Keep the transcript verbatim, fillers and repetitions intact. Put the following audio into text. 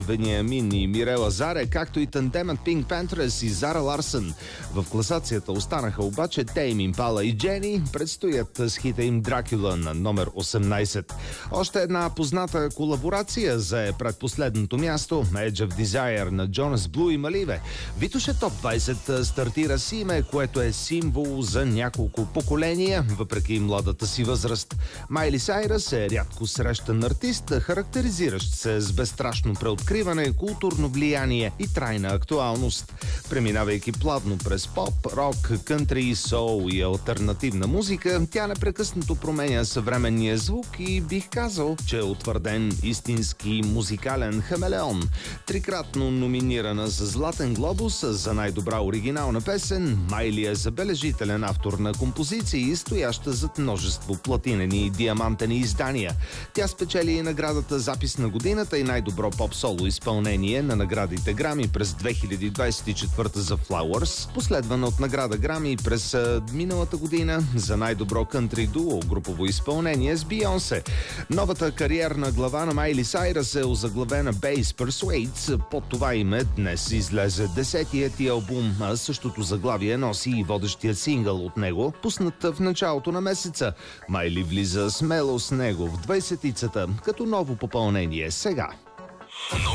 Вениамин и Мирела Заре, както и тандемът Pink Panthers и Зара Ларсън. В класацията останаха обаче Тейм Импала и Джени, предстоят с хита им Дракула на номер осемнайсет. Още една позната колаборация зае предпоследното място, Edge of Desire на Джонас Блу и Маливе. Витоше Топ двайсет стартира с име, което е символ за няколко поколения, въпреки младата си възраст. Майли Сайръс е рядко срещан артист, характеризиращ се с безстрашно преоткриване, културно влияние и трайна актуалност. Преминавайки плавно през поп, рок, кънтри, соул и алтернативна музика, тя непрекъснато променя съвременния звук и бих казал, че е утвърден истински музикален хамелеон. Трикратно номинирана за Златен глобус за най-добра оригинална песен, Майли е забележителен автор на композиции, стояща зад множество платинени и диамантени издания. Тя спечели и наградата Запис на годината и най-добро поп-соло изпълнение на наградите Грами през две хиляди двайсет и четвърта за Flowers, последвана от награда Грами през а, миналата година за най-добро кънтри дуо групово изпълнение с Бейонсе. Новата кариерна глава на Майли Сайръс е озаглавена Bass Persuades. Под това име днес излезе десетият ти албум, а същото заглавие носи и водещия сингъл от него, пуснат в началото на месеца. Майли влиза смело с него в двайсетицата, като ново попълнение сега.